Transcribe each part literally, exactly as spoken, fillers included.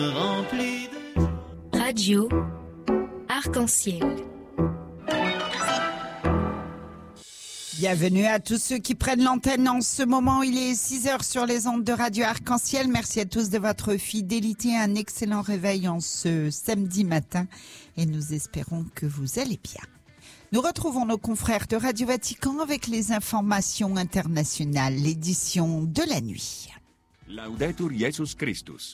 Radio Arc-en-Ciel. Bienvenue à tous ceux qui prennent l'antenne en ce moment. Il est six heures sur les ondes de Radio Arc-en-Ciel. Merci à tous de votre fidélité. Un excellent réveil en ce samedi matin et nous espérons que vous allez bien. Nous retrouvons nos confrères de Radio Vatican avec les informations internationales, l'édition de la nuit. Laudetur Jesus Christus.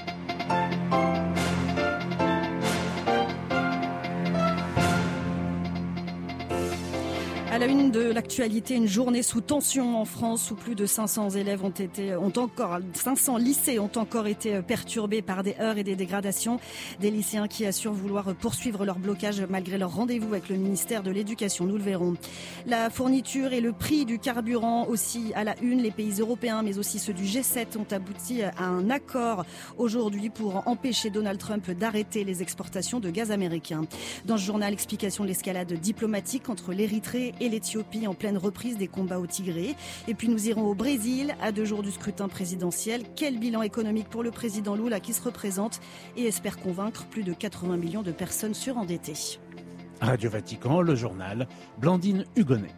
À la une de l'actualité, une journée sous tension en France où plus de cinq cents élèves ont été, ont encore, cinq cents lycées ont encore été perturbés par des heurts et des dégradations. Des lycéens qui assurent vouloir poursuivre leur blocage malgré leur rendez-vous avec le ministère de l'Éducation. Nous le verrons. La fourniture et le prix du carburant aussi à la une. Les pays européens mais aussi ceux du G sept ont abouti à un accord aujourd'hui pour empêcher Donald Trump d'arrêter les exportations de gaz américain. Dans ce journal, explication de l'escalade diplomatique entre l'Érythrée et l'Éthiopie en pleine reprise des combats au Tigré. Et puis nous irons au Brésil à deux jours du scrutin présidentiel. Quel bilan économique pour le président Lula qui se représente et espère convaincre plus de quatre-vingts millions de personnes surendettées. Radio Vatican, le journal, Blandine Hugonnet.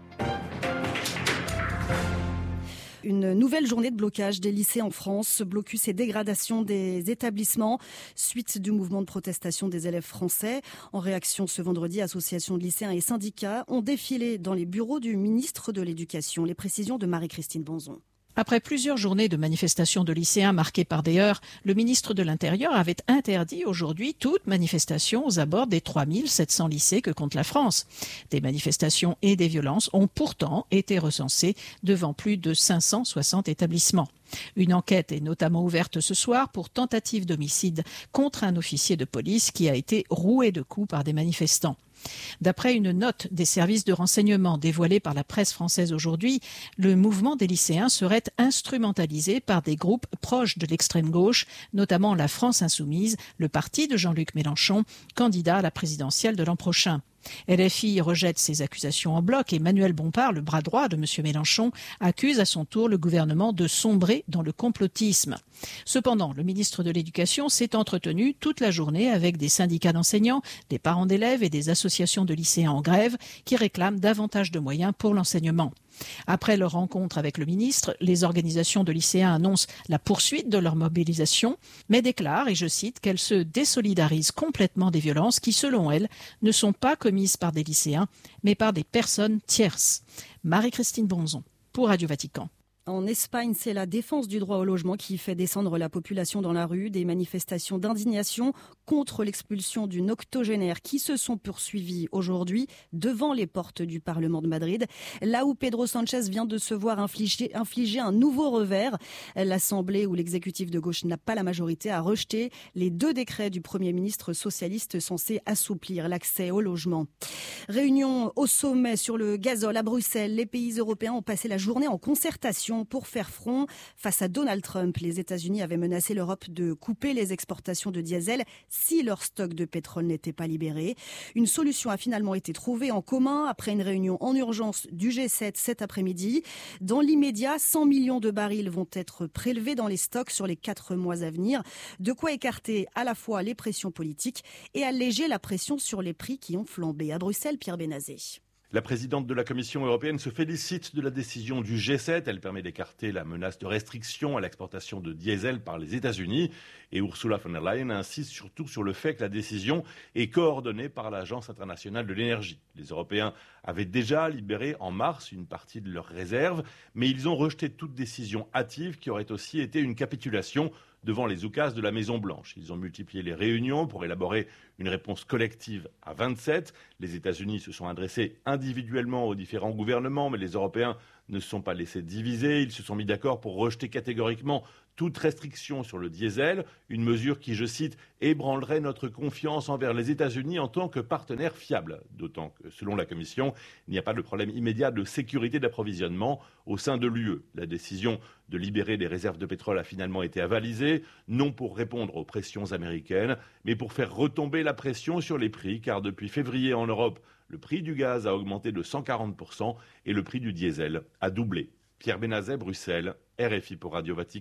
Une nouvelle journée de blocage des lycées en France, blocus et dégradation des établissements suite du mouvement de protestation des élèves français. En réaction ce vendredi, associations de lycéens et syndicats ont défilé dans les bureaux du ministre de l'Éducation. Les précisions de Marie-Christine Bonzon. Après plusieurs journées de manifestations de lycéens marquées par des heurts, le ministre de l'Intérieur avait interdit aujourd'hui toute manifestation aux abords des trois mille sept cents lycées que compte la France. Des manifestations et des violences ont pourtant été recensées devant plus de cinq cent soixante établissements. Une enquête est notamment ouverte ce soir pour tentative d'homicide contre un officier de police qui a été roué de coups par des manifestants. D'après une note des services de renseignement dévoilée par la presse française aujourd'hui, le mouvement des lycéens serait instrumentalisé par des groupes proches de l'extrême gauche, notamment la France Insoumise, le parti de Jean-Luc Mélenchon, candidat à la présidentielle de l'an prochain. L F I rejette ces accusations en bloc et Manuel Bompard, le bras droit de M. Mélenchon, accuse à son tour le gouvernement de sombrer dans le complotisme. Cependant, le ministre de l'Éducation s'est entretenu toute la journée avec des syndicats d'enseignants, des parents d'élèves et des associations de lycéens en grève qui réclament davantage de moyens pour l'enseignement. Après leur rencontre avec le ministre, les organisations de lycéens annoncent la poursuite de leur mobilisation, mais déclarent, et je cite, qu'elles se désolidarisent complètement des violences qui, selon elles, ne sont pas commises par des lycéens, mais par des personnes tierces. Marie-Christine Bonzon, pour Radio Vatican. En Espagne, c'est la défense du droit au logement qui fait descendre la population dans la rue. Des manifestations d'indignation contre l'expulsion d'une octogénaire qui se sont poursuivies aujourd'hui devant les portes du Parlement de Madrid, là où Pedro Sánchez vient de se voir infliger, infliger un nouveau revers. L'Assemblée, où l'exécutif de gauche n'a pas la majorité, a rejeté les deux décrets du Premier ministre socialiste censés assouplir l'accès au logement. Réunion au sommet sur le gazole à Bruxelles. Les pays européens ont passé la journée en concertation pour faire front face à Donald Trump. Les États-Unis avaient menacé l'Europe de couper les exportations de diesel si leur stock de pétrole n'était pas libéré. Une solution a finalement été trouvée en commun après une réunion en urgence du G sept cet après-midi. Dans l'immédiat, cent millions de barils vont être prélevés dans les stocks sur les quatre mois à venir. De quoi écarter à la fois les pressions politiques et alléger la pression sur les prix qui ont flambé. À Bruxelles, Pierre Benazé. La présidente de la Commission européenne se félicite de la décision du G sept. Elle permet d'écarter la menace de restriction à l'exportation de diesel par les États-Unis. Et Ursula von der Leyen insiste surtout sur le fait que la décision est coordonnée par l'Agence internationale de l'énergie. Les Européens avaient déjà libéré en mars une partie de leurs réserves, mais ils ont rejeté toute décision hâtive qui aurait aussi été une capitulation devant les oukases de la Maison-Blanche. Ils ont multiplié les réunions pour élaborer une réponse collective à vingt-sept. Les États-Unis se sont adressés individuellement aux différents gouvernements, mais les Européens ne se sont pas laissés diviser. Ils se sont mis d'accord pour rejeter catégoriquement toute restriction sur le diesel, une mesure qui, je cite, ébranlerait notre confiance envers les États-Unis en tant que partenaire fiable. D'autant que, selon la Commission, il n'y a pas de problème immédiat de sécurité d'approvisionnement au sein de l'U E. La décision de libérer des réserves de pétrole a finalement été avalisée, non pour répondre aux pressions américaines, mais pour faire retomber la pression sur les prix, car depuis février en Europe, le prix du gaz a augmenté de cent quarante pour cent et le prix du diesel a doublé. Pierre Benazet, Bruxelles, R F I pour Radio Vatican.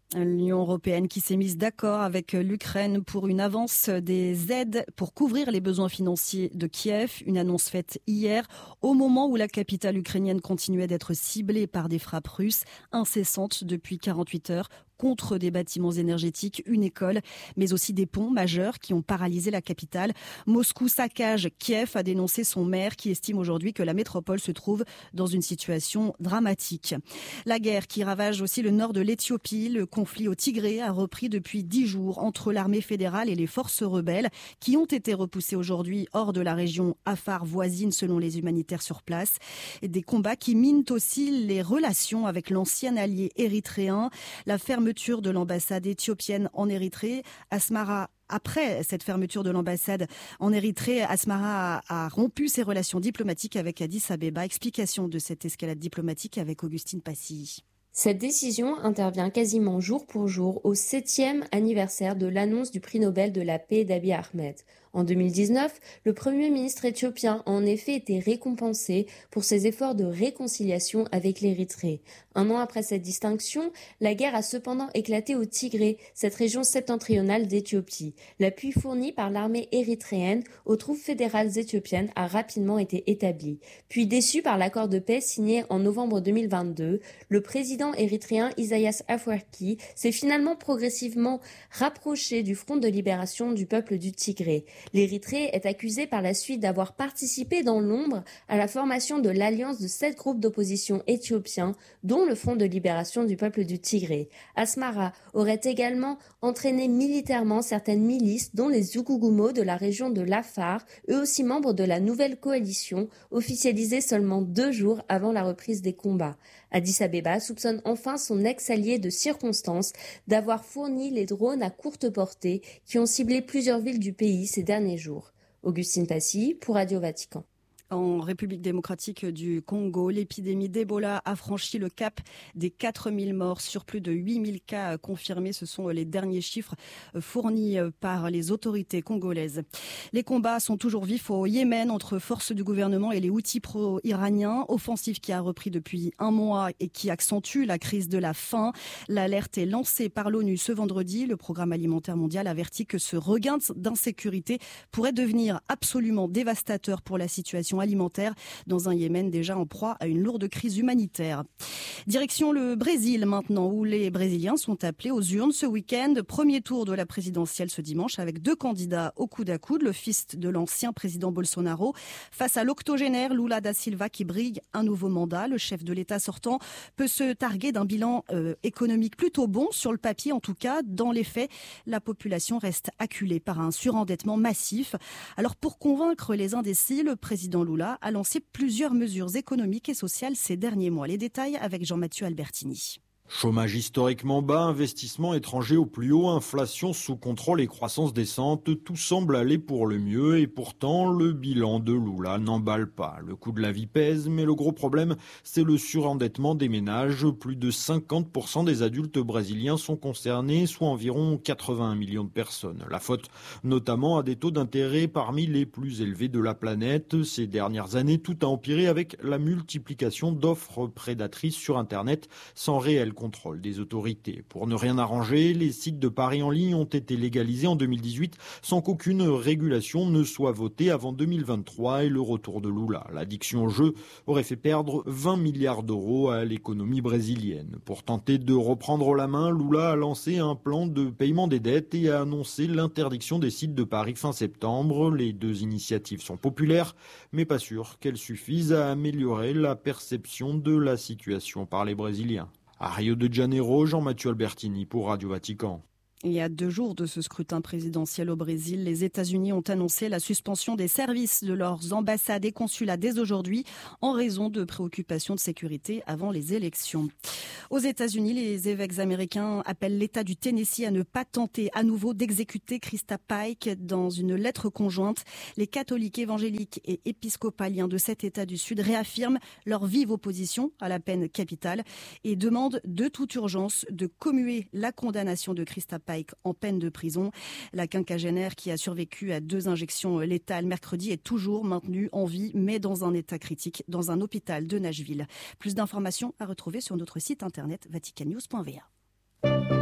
L'Union européenne qui s'est mise d'accord avec l'Ukraine pour une avance des aides pour couvrir les besoins financiers de Kiev. Une annonce faite hier, au moment où la capitale ukrainienne continuait d'être ciblée par des frappes russes incessantes depuis quarante-huit heures. Contre des bâtiments énergétiques, une école, mais aussi des ponts majeurs qui ont paralysé la capitale. Moscou saccage Kiev, a dénoncé son maire qui estime aujourd'hui que la métropole se trouve dans une situation dramatique. La guerre qui ravage aussi le nord de l'Éthiopie, le conflit au Tigré a repris depuis dix jours entre l'armée fédérale et les forces rebelles qui ont été repoussées aujourd'hui hors de la région Afar voisine selon les humanitaires sur place. Et des combats qui minent aussi les relations avec l'ancien allié érythréen. La fermeture de l'ambassade éthiopienne en Érythrée, Asmara Après cette fermeture de l'ambassade en Érythrée, Asmara a, a rompu ses relations diplomatiques avec Addis Abeba. Explication de cette escalade diplomatique avec Augustine Passy. Cette décision intervient quasiment jour pour jour au septième anniversaire de l'annonce du prix Nobel de la paix d'Abiy Ahmed. En deux mille dix-neuf, le Premier ministre éthiopien a en effet été récompensé pour ses efforts de réconciliation avec l'Érythrée. Un an après cette distinction, la guerre a cependant éclaté au Tigré, cette région septentrionale d'Éthiopie. L'appui fourni par l'armée érythréenne aux troupes fédérales éthiopiennes a rapidement été établi. Puis déçu par l'accord de paix signé en novembre deux mille vingt-deux, le président érythréen Isaias Afwerki s'est finalement progressivement rapproché du front de libération du peuple du Tigré. L'Érythrée est accusée par la suite d'avoir participé dans l'ombre à la formation de l'alliance de sept groupes d'opposition éthiopiens, dont le Front de libération du peuple du Tigré. Asmara aurait également entraîné militairement certaines milices, dont les Zugugumo de la région de l'Afar, eux aussi membres de la nouvelle coalition, officialisée seulement deux jours avant la reprise des combats. Addis Abeba soupçonne enfin son ex-allié de circonstance d'avoir fourni les drones à courte portée qui ont ciblé plusieurs villes du pays ces derniers jours. Augustine Passy pour Radio Vatican. En République démocratique du Congo, l'épidémie d'Ebola a franchi le cap des quatre mille morts sur plus de huit mille cas confirmés. Ce sont les derniers chiffres fournis par les autorités congolaises. Les combats sont toujours vifs au Yémen entre forces du gouvernement et les Houthis pro-iraniens. Offensive qui a repris depuis un mois et qui accentue la crise de la faim. L'alerte est lancée par l'ONU ce vendredi. Le Programme alimentaire mondial avertit que ce regain d'insécurité pourrait devenir absolument dévastateur pour la situation alimentaire dans un Yémen déjà en proie à une lourde crise humanitaire. Direction le Brésil maintenant, où les Brésiliens sont appelés aux urnes ce week-end. Premier tour de la présidentielle ce dimanche avec deux candidats au coude à coude. Le fils de l'ancien président Bolsonaro face à l'octogénaire Lula da Silva qui brigue un nouveau mandat. Le chef de l'État sortant peut se targuer d'un bilan euh, économique plutôt bon sur le papier. En tout cas, dans les faits, la population reste acculée par un surendettement massif. Alors pour convaincre les indécis, le président Lula a lancé plusieurs mesures économiques et sociales ces derniers mois. Les détails avec Jean-Mathieu Albertini. Chômage historiquement bas, investissement étranger au plus haut, inflation sous contrôle et croissance décente, tout semble aller pour le mieux et pourtant le bilan de Lula n'emballe pas. Le coût de la vie pèse, mais le gros problème, c'est le surendettement des ménages. Plus de cinquante pour cent des adultes brésiliens sont concernés, soit environ quatre-vingt-un millions de personnes. La faute notamment à des taux d'intérêt parmi les plus élevés de la planète. Ces dernières années, tout a empiré avec la multiplication d'offres prédatrices sur Internet sans réel contrôle des autorités. Pour ne rien arranger, les sites de paris en ligne ont été légalisés en deux mille dix-huit sans qu'aucune régulation ne soit votée avant deux mille vingt-trois et le retour de Lula. L'addiction au jeu aurait fait perdre vingt milliards d'euros à l'économie brésilienne. Pour tenter de reprendre la main, Lula a lancé un plan de paiement des dettes et a annoncé l'interdiction des sites de paris fin septembre. Les deux initiatives sont populaires, mais pas sûr qu'elles suffisent à améliorer la perception de la situation par les Brésiliens. À Rio de Janeiro, Jean-Mathieu Albertini pour Radio Vatican. Il y a deux jours de ce scrutin présidentiel au Brésil, les États-Unis ont annoncé la suspension des services de leurs ambassades et consulats dès aujourd'hui en raison de préoccupations de sécurité avant les élections. Aux États-Unis, les évêques américains appellent l'État du Tennessee à ne pas tenter à nouveau d'exécuter Krista Pike. Dans une lettre conjointe, les catholiques évangéliques et épiscopaliens de cet État du Sud réaffirment leur vive opposition à la peine capitale et demandent de toute urgence de commuer la condamnation de Krista Pike en peine de prison. La quinquagénaire qui a survécu à deux injections létales mercredi est toujours maintenue en vie, mais dans un état critique, dans un hôpital de Nashville. Plus d'informations à retrouver sur notre site internet vatican news point v a.